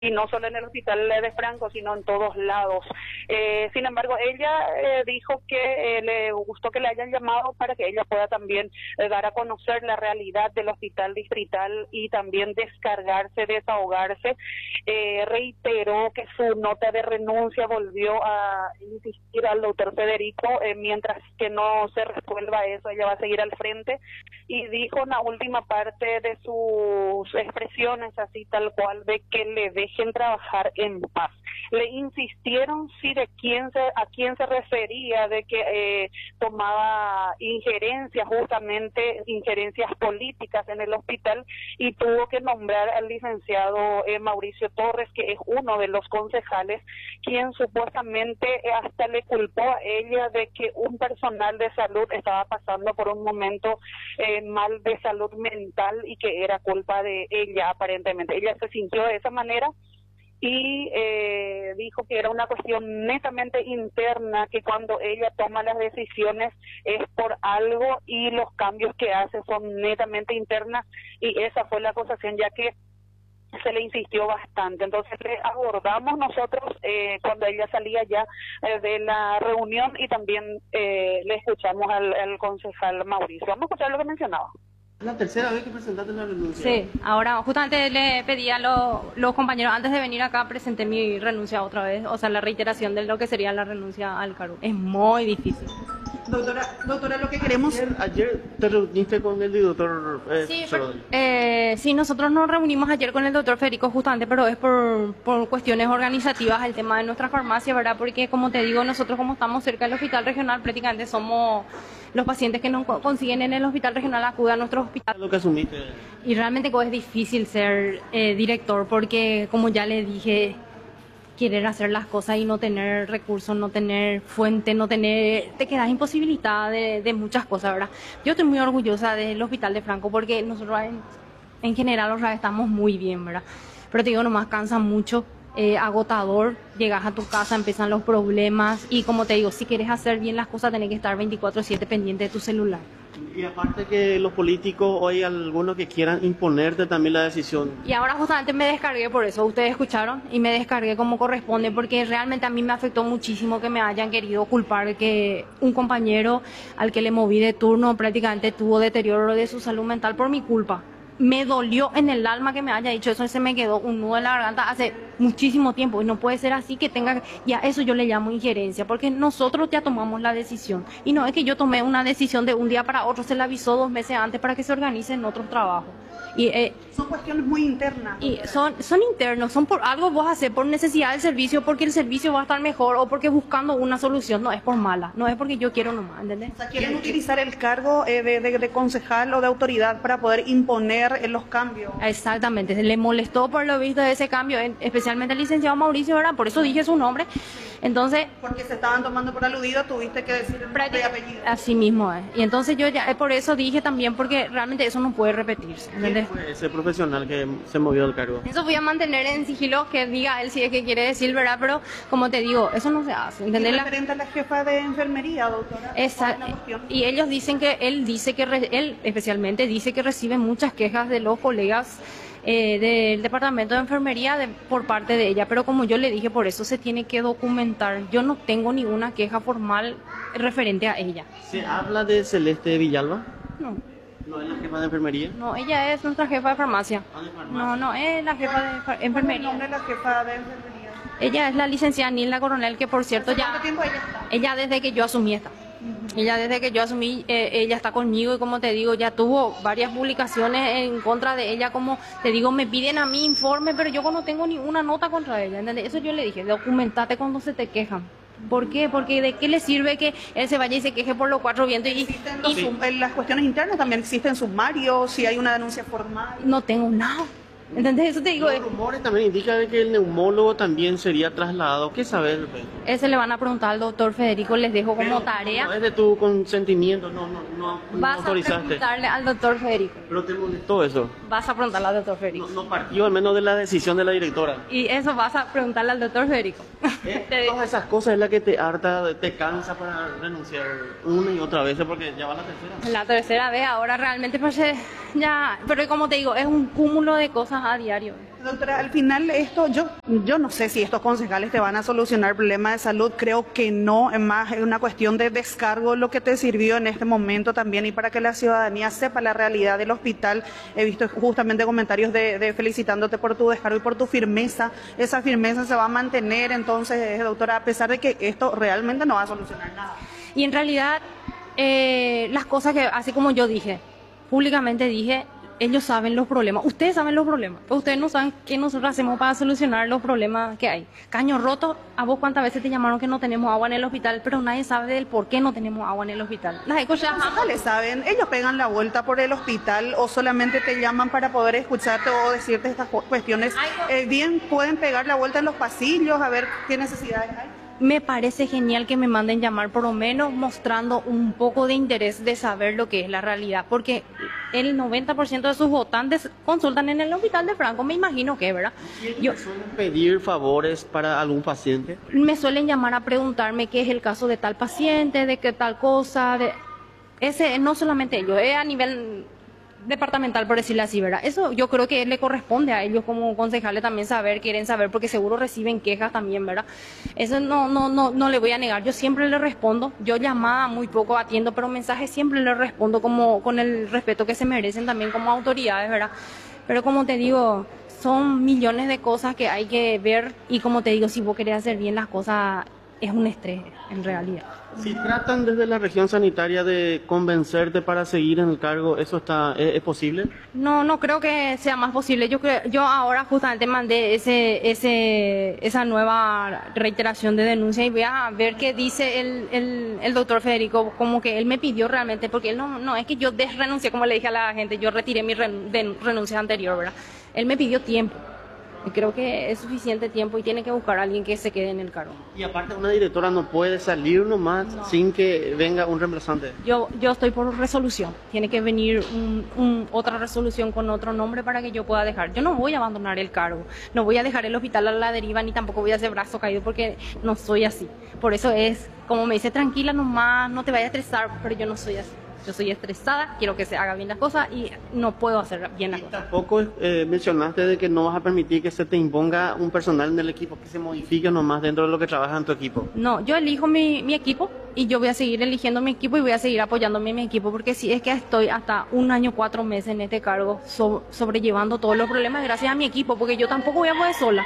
y no solo en el hospital de Franco, sino en todos lados. Sin embargo, ella dijo que le gustó que le hayan llamado para que ella pueda también dar a conocer la realidad del hospital distrital y también descargarse, desahogarse. Reiteró que su nota de renuncia volvió a insistir al doctor Federico, mientras que no se resuelva eso, ella va a seguir al frente, y dijo en la última parte de sus expresiones, así tal cual, de que le dejen trabajar en paz. Le insistieron sí de a quién se refería, de que tomaba injerencias, justamente injerencias políticas en el hospital, y tuvo que nombrar al licenciado Mauricio Torres, que es uno de los concejales, quien supuestamente hasta le culpó a ella de que un personal de salud estaba pasando por un momento mal de salud mental y que era culpa de ella aparentemente. Ella se sintió de esa manera y dijo que era una cuestión netamente interna, que cuando ella toma las decisiones es por algo y los cambios que hace son netamente internas, y esa fue la acusación, ya que se le insistió bastante. Entonces le abordamos nosotros cuando ella salía ya de la reunión, y también le escuchamos al concejal Mauricio. Vamos a escuchar lo que mencionaba. La tercera vez que presentaste la renuncia. Sí, ahora justamente le pedí a los compañeros, antes de venir acá, presenté mi renuncia otra vez, o sea, la reiteración de lo que sería la renuncia al cargo. Es muy difícil. Doctora, lo que queremos... Ayer te reuniste con el doctor sí, nosotros nos reunimos ayer con el doctor Federico justamente, pero es por cuestiones organizativas el tema de nuestra farmacia, ¿verdad? Porque como te digo, nosotros como estamos cerca del hospital regional, prácticamente somos los pacientes que no consiguen en el hospital regional acuden a nuestro hospital. Lo que asumiste. Y realmente es difícil ser director, porque como ya le dije, querer hacer las cosas y no tener recursos, no tener fuente, te quedas imposibilitada de muchas cosas, ¿verdad? Yo estoy muy orgullosa del Hospital de Franco, porque nosotros en general estamos muy bien, ¿verdad? Pero te digo, nomás cansa mucho, agotador, llegas a tu casa, empiezan los problemas, y como te digo, si quieres hacer bien las cosas tenés que estar 24/7 pendiente de tu celular. Y aparte que los políticos, o hay algunos que quieran imponerte también la decisión. Y ahora justamente me descargué por eso, ustedes escucharon, y me descargué como corresponde, porque realmente a mí me afectó muchísimo que me hayan querido culpar que un compañero al que le moví de turno prácticamente tuvo deterioro de su salud mental por mi culpa. Me dolió en el alma que me haya dicho eso, se me quedó un nudo en la garganta hace muchísimo tiempo, y no puede ser así que tenga, y a eso yo le llamo injerencia, porque nosotros ya tomamos la decisión, y no es que yo tomé una decisión de un día para otro, se la avisó 2 meses antes para que se organice en otros trabajos. Y, son cuestiones muy internas. Y son internos, son por algo vos haces, por necesidad del servicio, porque el servicio va a estar mejor, o porque buscando una solución, no es por mala, no es porque yo quiero nomás, ¿entendés? O sea, quieren utilizar el cargo de concejal o de autoridad para poder imponer los cambios. Exactamente, le molestó por lo visto ese cambio, especialmente el licenciado Mauricio, ¿verdad? Por eso dije su nombre. Entonces, porque se estaban tomando por aludido, tuviste que decir el nombre y apellido. Así mismo es. Y entonces yo ya por eso dije también, porque realmente eso no puede repetirse, ¿entendés? ¿Quién fue ese profesional que se movió del cargo? Eso voy a mantener en sigilo, que diga él si es que quiere decir, ¿verdad? Pero como te digo, eso no se hace, ¿entendés? Referente a la jefa de enfermería, doctora. Y ellos dicen que él especialmente dice que recibe muchas quejas de los colegas del departamento de enfermería por parte de ella, pero como yo le dije, por eso se tiene que documentar. Yo no tengo ninguna queja formal referente a ella. ¿Se habla de Celeste Villalba? No. ¿No es la jefa de enfermería? No, ella es nuestra jefa de farmacia. ¿Ah, de farmacia? No es la jefa de enfermería. ¿Cuál es el nombre de la jefa de enfermería? Ella es la licenciada Nilda Coronel, que por cierto ya... ¿Cuánto tiempo ella está? Ella desde que yo asumí está. Ella desde que yo asumí, ella está conmigo, y como te digo, ya tuvo varias publicaciones en contra de ella, como te digo, me piden a mí informe, pero yo no tengo ninguna nota contra ella, ¿entendés? Eso yo le dije, documentate cuando se te quejan. ¿Por qué? Porque ¿de qué le sirve que él se vaya y se queje por los 4 vientos? En las cuestiones internas también existen sumarios, si hay una denuncia formal. No tengo nada. ¿Entendés? Eso te digo. Los rumores también indican de que el neumólogo también sería trasladado. ¿Qué sabes? Ese le van a preguntar al doctor Federico, les dejo como tarea. No es de tu consentimiento, no Vas autorizaste. a preguntarle al doctor Federico. ¿Pero te molestó eso? Vas a preguntarle al doctor Federico. No partió al menos de la decisión de la directora. Y eso vas a preguntarle al doctor Federico. Todas esas cosas es la que te harta, te cansa para renunciar una y otra vez, porque ya va la tercera. La tercera vez, ahora realmente pues ya, pero como te digo, es un cúmulo de cosas cosas a diario. Doctora, al final esto, yo no sé si estos concejales te van a solucionar problemas de salud, creo que no, es más es una cuestión de descargo lo que te sirvió en este momento también y para que la ciudadanía sepa la realidad del hospital. He visto justamente comentarios de felicitándote por tu descargo y por tu firmeza, esa firmeza se va a mantener, entonces, doctora, a pesar de que esto realmente no va a solucionar nada. Y en realidad, las cosas que, así como yo dije, públicamente dije, ellos saben los problemas, ustedes saben los problemas, pero ustedes no saben qué nosotros hacemos para solucionar los problemas que hay. Caño roto, a vos cuántas veces te llamaron que no tenemos agua en el hospital, pero nadie sabe del por qué no tenemos agua en el hospital. Las cosas les saben, ellos pegan la vuelta por el hospital o solamente te llaman para poder escucharte o decirte estas cuestiones. Bien, pueden pegar la vuelta en los pasillos a ver qué necesidades hay. Me parece genial que me manden llamar, por lo menos mostrando un poco de interés de saber lo que es la realidad, porque el 90% de sus votantes consultan en el hospital de Franco, me imagino que, ¿verdad? ¿Yo suelen pedir favores para algún paciente? Me suelen llamar a preguntarme qué es el caso de tal paciente, de qué tal cosa, ese no solamente ellos, es a nivel departamental, por decirlo así, ¿verdad? Eso yo creo que le corresponde a ellos como concejales también saber, quieren saber, porque seguro reciben quejas también, ¿verdad? Eso no le voy a negar, yo siempre le respondo, yo llamada muy poco atiendo, pero mensajes siempre le respondo como con el respeto que se merecen también como autoridades, ¿verdad? Pero como te digo, son millones de cosas que hay que ver y como te digo, si vos querés hacer bien las cosas, es un estrés en realidad. Si tratan desde la región sanitaria de convencerte para seguir en el cargo, ¿eso es posible? No creo que sea más posible. Yo ahora justamente mandé esa nueva reiteración de denuncia y voy a ver qué dice el doctor Federico, como que él me pidió realmente, porque él no es que yo renuncié, como le dije a la gente, yo retiré mi renuncia anterior, ¿verdad? Él me pidió tiempo. Y creo que es suficiente tiempo y tiene que buscar a alguien que se quede en el cargo. Y aparte una directora no puede salir nomás sin que venga un reemplazante. Yo estoy por resolución. Tiene que venir otra resolución con otro nombre para que yo pueda dejar. Yo no voy a abandonar el cargo. No voy a dejar el hospital a la deriva ni tampoco voy a hacer brazo caído porque no soy así. Por eso es, como me dice, tranquila nomás, no te vayas a estresar, pero yo no soy así. Yo soy estresada, quiero que se haga bien las cosas y no puedo hacer bien las cosas. Tampoco mencionaste de que no vas a permitir que se te imponga un personal en el equipo, que se modifique nomás dentro de lo que trabaja en tu equipo. No, yo elijo mi equipo y yo voy a seguir eligiendo mi equipo y voy a seguir apoyándome en mi equipo, porque si es que estoy hasta 1 año, 4 meses en este cargo, sobrellevando todos los problemas gracias a mi equipo, porque yo tampoco voy a poder sola.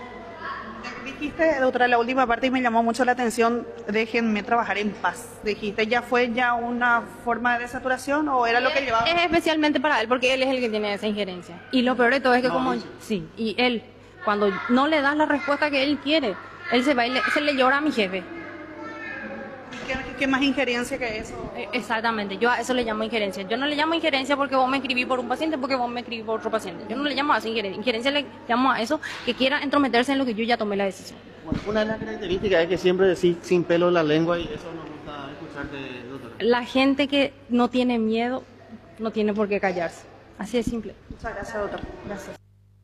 Dijiste, doctora, la última parte y me llamó mucho la atención, déjenme trabajar en paz. Dijiste, ¿ya fue una forma de desaturación o era lo que llevaba? Es especialmente para él, porque él es el que tiene esa injerencia. Y lo peor de todo es que sí, y él, cuando no le das la respuesta que él quiere, él se va y se le llora a mi jefe. ¿Qué más injerencia que eso? Exactamente, yo a eso le llamo injerencia. Yo no le llamo injerencia porque vos me escribí por un paciente, porque vos me escribí por otro paciente. Yo no le llamo a eso injerencia. Injerencia le llamo a eso que quiera entrometerse en lo que yo ya tomé la decisión. Bueno, una de las características es que siempre decís sin pelo en la lengua y eso nos gusta escucharte, doctora. La gente que no tiene miedo no tiene por qué callarse. Así de simple. Muchas gracias, doctor. Gracias.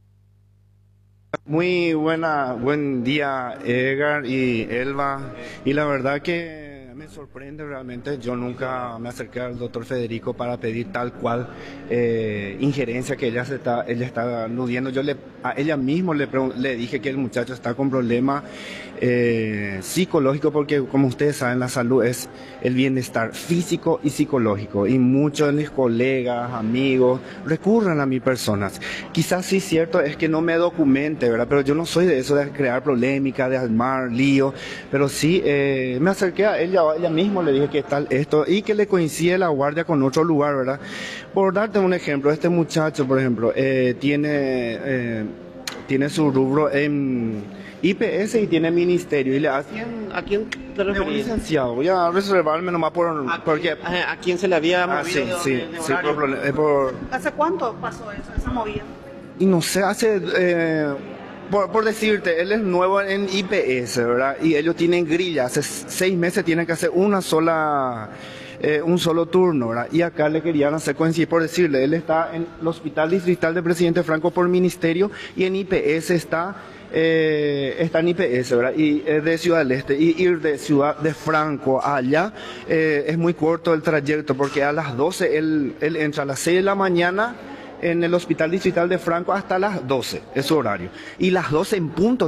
Buen día, Edgar y Elba. Y la verdad que me sorprende realmente. Yo nunca me acerqué al doctor Federico para pedir tal cual injerencia que ella está aludiendo. Yo a ella mismo le dije que el muchacho está con problemas psicológicos, porque como ustedes saben, la salud es el bienestar físico y psicológico, y muchos de mis colegas, amigos recurren a mis personas. Quizás sí cierto es que no me documente, ¿verdad? Pero yo no soy de eso de crear polémica, de armar lío, pero sí me acerqué a ella mismo, le dije que tal esto y que le coincide la guardia con otro lugar, ¿verdad? Por darte un ejemplo, este muchacho, por ejemplo, tiene su rubro en IPS y tiene ministerio y le hace... ¿A quién te referís? Un licenciado, voy a reservarme nomás porque... ¿A quién se le había movido? Sí, ¿Hace cuánto pasó esa movida? Y no sé, por decirte, él es nuevo en IPS, ¿verdad? Y ellos tienen grilla, hace 6 meses tienen que hacer un solo turno, ¿verdad? Y acá le querían hacer coincidir, por decirle, él está en el Hospital Distrital de Presidente Franco por ministerio y en IPS está en IPS, ¿verdad? Y de Ciudad del Este, y ir de Ciudad de Franco allá es muy corto el trayecto, porque a las 12 él entra a las 6 de la mañana en el Hospital Distrital de Franco hasta las 12, es su horario. Y las 12 en punto